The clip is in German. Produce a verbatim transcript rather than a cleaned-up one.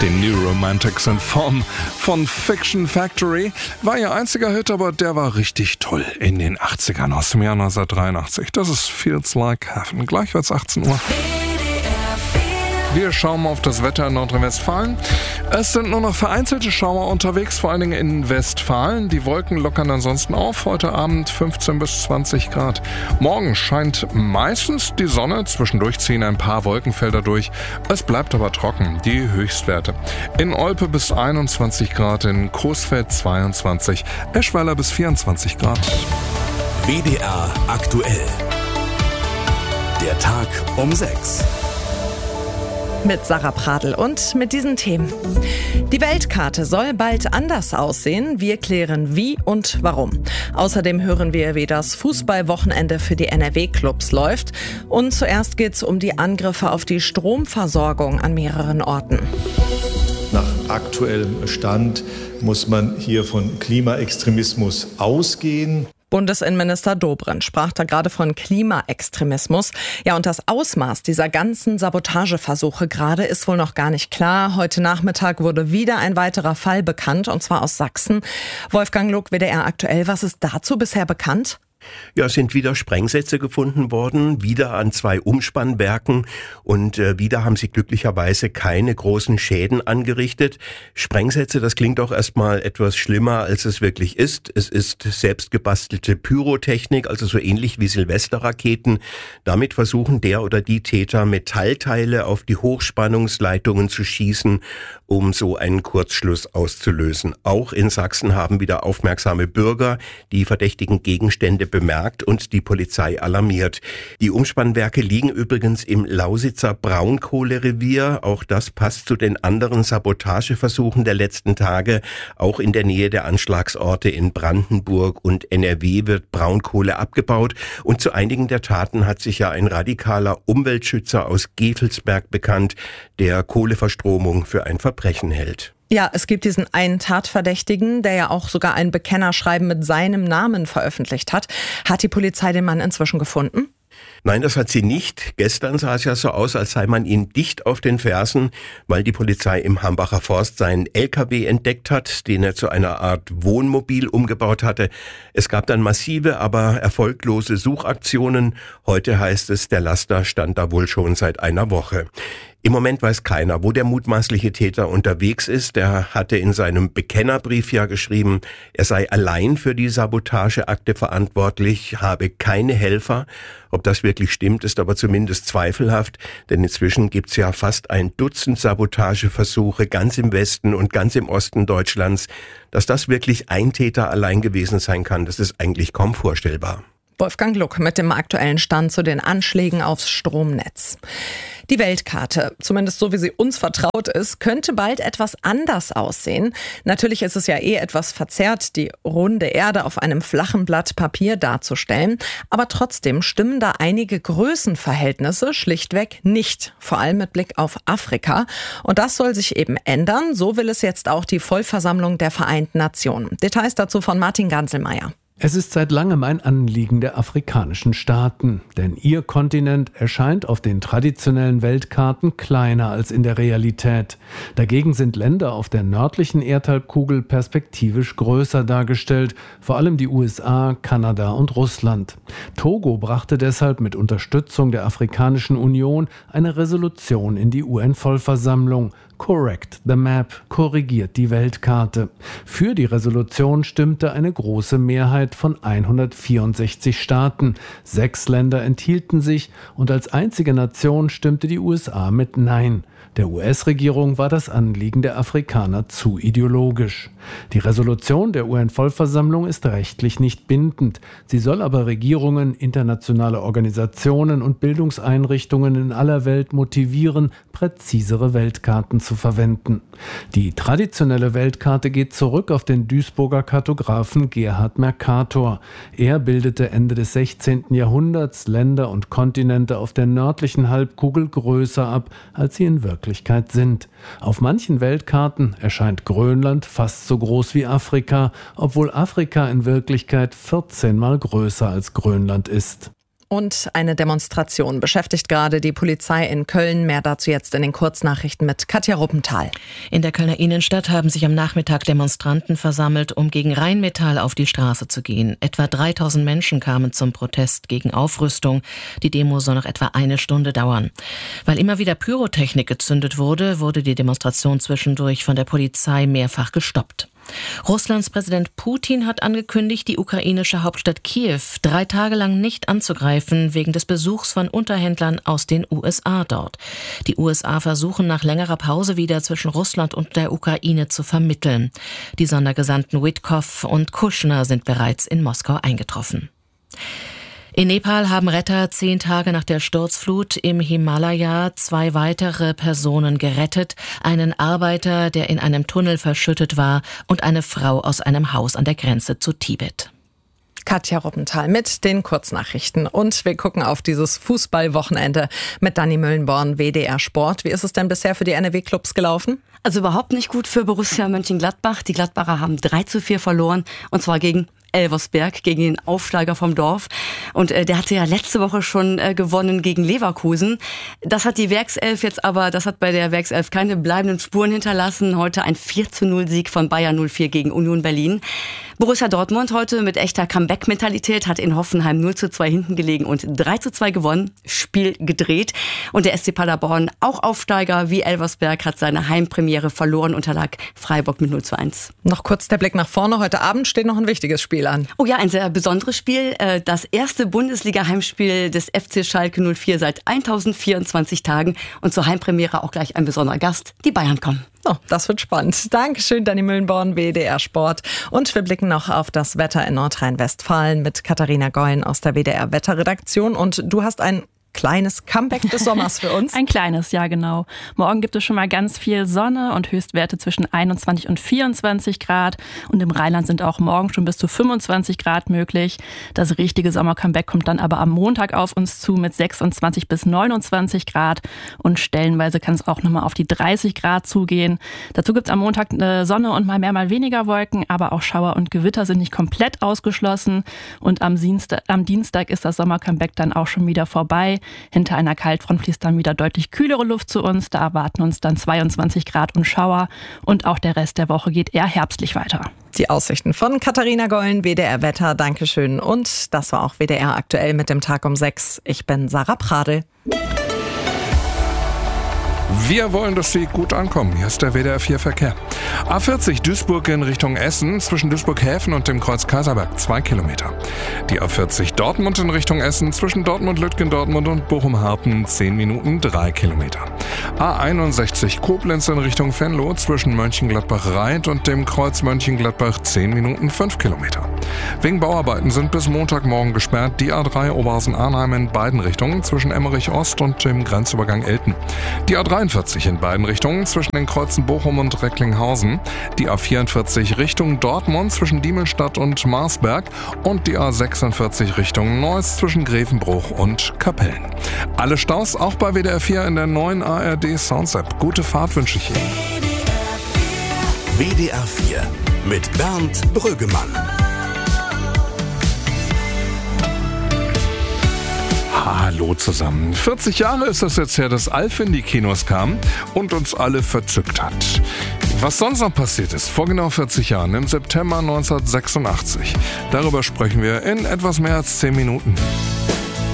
Die New Romantics in Form von Fiction Factory war ihr einziger Hit, aber der war richtig toll in den achtzigern aus dem Jahr neunzehnhundertdreiundachtzig. Das ist Feels Like Heaven. Gleich wird's achtzehn Uhr. Wir schauen auf das Wetter in Nordrhein-Westfalen. Es sind nur noch vereinzelte Schauer unterwegs, vor allen Dingen in Westfalen. Die Wolken lockern ansonsten auf. Heute Abend fünfzehn bis zwanzig Grad. Morgen scheint meistens die Sonne. Zwischendurch ziehen ein paar Wolkenfelder durch. Es bleibt aber trocken. Die Höchstwerte: in Olpe bis einundzwanzig Grad, in Coesfeld zweiundzwanzig, Eschweiler bis vierundzwanzig Grad. W D R aktuell. Der Tag um sechs. Mit Sarah Pradl und mit diesen Themen. Die Weltkarte soll bald anders aussehen. Wir klären wie und warum. Außerdem hören wir, wie das Fußballwochenende für die N R W-Clubs läuft. Und zuerst geht's um die Angriffe auf die Stromversorgung an mehreren Orten. Nach aktuellem Stand muss man hier von Klimaextremismus ausgehen. Bundesinnenminister Dobrindt sprach da gerade von Klimaextremismus. Ja, und das Ausmaß dieser ganzen Sabotageversuche gerade ist wohl noch gar nicht klar. Heute Nachmittag wurde wieder ein weiterer Fall bekannt, und zwar aus Sachsen. Wolfgang Luck, W D R aktuell, was ist dazu bisher bekannt? Ja, es sind wieder Sprengsätze gefunden worden, wieder an zwei Umspannwerken, und äh, wieder haben sie glücklicherweise keine großen Schäden angerichtet. Sprengsätze, das klingt auch erstmal etwas schlimmer, als es wirklich ist. Es ist selbstgebastelte Pyrotechnik, also so ähnlich wie Silvesterraketen. Damit versuchen der oder die Täter, Metallteile auf die Hochspannungsleitungen zu schießen, um so einen Kurzschluss auszulösen. Auch in Sachsen haben wieder aufmerksame Bürger die verdächtigen Gegenstände bemerkt und die Polizei alarmiert. Die Umspannwerke liegen übrigens im Lausitzer Braunkohlerevier. Auch das passt zu den anderen Sabotageversuchen der letzten Tage. Auch in der Nähe der Anschlagsorte in Brandenburg und N R W wird Braunkohle abgebaut. Und zu einigen der Taten hat sich ja ein radikaler Umweltschützer aus Gevelsberg bekannt, der Kohleverstromung für ein Verbrechen hält. Ja, es gibt diesen einen Tatverdächtigen, der ja auch sogar ein Bekennerschreiben mit seinem Namen veröffentlicht hat. Hat die Polizei den Mann inzwischen gefunden? Nein, das hat sie nicht. Gestern sah es ja so aus, als sei man ihm dicht auf den Fersen, weil die Polizei im Hambacher Forst seinen L K W entdeckt hat, den er zu einer Art Wohnmobil umgebaut hatte. Es gab dann massive, aber erfolglose Suchaktionen. Heute heißt es, der Laster stand da wohl schon seit einer Woche. Im Moment weiß keiner, wo der mutmaßliche Täter unterwegs ist. Er hatte in seinem Bekennerbrief ja geschrieben, er sei allein für die Sabotageakte verantwortlich, habe keine Helfer. Ob das wirklich stimmt, ist aber zumindest zweifelhaft, denn inzwischen gibt's ja fast ein Dutzend Sabotageversuche ganz im Westen und ganz im Osten Deutschlands. Dass das wirklich ein Täter allein gewesen sein kann, das ist eigentlich kaum vorstellbar. Wolfgang Luck mit dem aktuellen Stand zu den Anschlägen aufs Stromnetz. Die Weltkarte, zumindest so wie sie uns vertraut ist, könnte bald etwas anders aussehen. Natürlich ist es ja eh etwas verzerrt, die runde Erde auf einem flachen Blatt Papier darzustellen. Aber trotzdem stimmen da einige Größenverhältnisse schlichtweg nicht. Vor allem mit Blick auf Afrika. Und das soll sich eben ändern. So will es jetzt auch die Vollversammlung der Vereinten Nationen. Details dazu von Martin Ganselmeier. Es ist seit langem ein Anliegen der afrikanischen Staaten, denn ihr Kontinent erscheint auf den traditionellen Weltkarten kleiner als in der Realität. Dagegen sind Länder auf der nördlichen Erdhalbkugel perspektivisch größer dargestellt, vor allem die U S A, Kanada und Russland. Togo brachte deshalb mit Unterstützung der Afrikanischen Union eine Resolution in die U N-Vollversammlung. Correct the Map, korrigiert die Weltkarte. Für die Resolution stimmte eine große Mehrheit von hundertvierundsechzig Staaten. Sechs Länder enthielten sich und als einzige Nation stimmte die U S A mit Nein. Der U S-Regierung war das Anliegen der Afrikaner zu ideologisch. Die Resolution der U N-Vollversammlung ist rechtlich nicht bindend. Sie soll aber Regierungen, internationale Organisationen und Bildungseinrichtungen in aller Welt motivieren, präzisere Weltkarten zu verwenden. Die traditionelle Weltkarte geht zurück auf den Duisburger Kartografen Gerhard Mercator. Er bildete Ende des sechzehnten Jahrhunderts Länder und Kontinente auf der nördlichen Halbkugel größer ab, als sie in Wirklichkeit sind. Auf manchen Weltkarten erscheint Grönland fast so groß wie Afrika, obwohl Afrika in Wirklichkeit vierzehn Mal größer als Grönland ist. Und eine Demonstration beschäftigt gerade die Polizei in Köln. Mehr dazu jetzt in den Kurznachrichten mit Katja Ruppenthal. In der Kölner Innenstadt haben sich am Nachmittag Demonstranten versammelt, um gegen Rheinmetall auf die Straße zu gehen. Etwa dreitausend Menschen kamen zum Protest gegen Aufrüstung. Die Demo soll noch etwa eine Stunde dauern. Weil immer wieder Pyrotechnik gezündet wurde, wurde die Demonstration zwischendurch von der Polizei mehrfach gestoppt. Russlands Präsident Putin hat angekündigt, die ukrainische Hauptstadt Kiew drei Tage lang nicht anzugreifen, wegen des Besuchs von Unterhändlern aus den U S A dort. Die U S A versuchen nach längerer Pause wieder zwischen Russland und der Ukraine zu vermitteln. Die Sondergesandten Witkow und Kushner sind bereits in Moskau eingetroffen. In Nepal haben Retter zehn Tage nach der Sturzflut im Himalaya zwei weitere Personen gerettet, einen Arbeiter, der in einem Tunnel verschüttet war, und eine Frau aus einem Haus an der Grenze zu Tibet. Katja Ruppenthal mit den Kurznachrichten. Und wir gucken auf dieses Fußballwochenende mit Dani Müllenborn, W D R Sport. Wie ist es denn bisher für die N R W-Clubs gelaufen? Also überhaupt nicht gut für Borussia Mönchengladbach. Die Gladbacher haben drei zu vier verloren, und zwar gegen Elversberg, gegen den Aufsteiger vom Dorf. Und äh, der hatte ja letzte Woche schon äh, gewonnen gegen Leverkusen. Das hat die Werkself jetzt aber, das hat bei der Werkself keine bleibenden Spuren hinterlassen. Heute ein vier zu null Sieg von Bayer null vier gegen Union Berlin. Borussia Dortmund heute mit echter Comeback-Mentalität hat in Hoffenheim null zu zwei hinten gelegen und drei zu zwei gewonnen. Spiel gedreht. Und der S C Paderborn, auch Aufsteiger wie Elversberg, hat seine Heimpremiere verloren und unterlag Freiburg mit null zu eins. Noch kurz der Blick nach vorne. Heute Abend steht noch ein wichtiges Spiel an. Oh ja, ein sehr besonderes Spiel. Das erste Bundesliga-Heimspiel des F C Schalke null vier seit tausendvierundzwanzig Tagen. Und zur Heimpremiere auch gleich ein besonderer Gast. Die Bayern kommen. Oh, das wird spannend. Dankeschön, Dani Müllenborn, W D R Sport. Und wir blicken noch auf das Wetter in Nordrhein-Westfalen mit Katharina Gollen aus der W D R Wetterredaktion. Und du hast ein kleines Comeback des Sommers für uns. Ein kleines, ja genau. Morgen gibt es schon mal ganz viel Sonne und Höchstwerte zwischen einundzwanzig und vierundzwanzig Grad. Und im Rheinland sind auch morgen schon bis zu fünfundzwanzig Grad möglich. Das richtige Sommer-Comeback kommt dann aber am Montag auf uns zu mit sechsundzwanzig bis neunundzwanzig Grad. Und stellenweise kann es auch nochmal auf die dreißig Grad zugehen. Dazu gibt es am Montag eine Sonne und mal mehr, mal weniger Wolken. Aber auch Schauer und Gewitter sind nicht komplett ausgeschlossen. Und am Dienstag, am Dienstag ist das Sommer-Comeback dann auch schon wieder vorbei. Hinter einer Kaltfront fließt dann wieder deutlich kühlere Luft zu uns. Da erwarten uns dann zweiundzwanzig Grad und Schauer. Und auch der Rest der Woche geht eher herbstlich weiter. Die Aussichten von Katharina Gollen, W D R Wetter. Dankeschön. Und das war auch W D R aktuell mit dem Tag um sechs. Ich bin Sarah Pradel. Wir wollen, dass Sie gut ankommen. Hier ist der W D R vier Verkehr. A vierzig Duisburg in Richtung Essen, zwischen Duisburg-Häfen und dem Kreuz Kaiserberg, zwei Kilometer. Die A vierzig Dortmund in Richtung Essen, zwischen Dortmund-Lütgendortmund und Bochum-Harpen, zehn Minuten, drei Kilometer. A einundsechzig Koblenz in Richtung Venlo, zwischen Mönchengladbach-Reit und dem Kreuz Mönchengladbach, zehn Minuten, fünf Kilometer. Wegen Bauarbeiten sind bis Montagmorgen gesperrt die A drei Oberhausen-Arnheim in beiden Richtungen, zwischen Emmerich-Ost und dem Grenzübergang Elten. Die A dreiundvierzig in beiden Richtungen, zwischen den Kreuzen Bochum und Recklinghausen. Die A vierundvierzig Richtung Dortmund, zwischen Diemelstadt und Marsberg. Und die A sechsundvierzig Richtung Neuss, zwischen Grevenbruch und Kapellen. Alle Staus auch bei W D R vier in der neuen A R D Sounds App. Gute Fahrt wünsche ich Ihnen. W D R vier mit Bernd Brüggemann. Hallo zusammen. vierzig Jahre ist es jetzt her, dass Alf in die Kinos kam und uns alle verzückt hat. Was sonst noch passiert ist, vor genau vierzig Jahren, im September neunzehnhundertsechsundachtzig. Darüber sprechen wir in etwas mehr als zehn Minuten.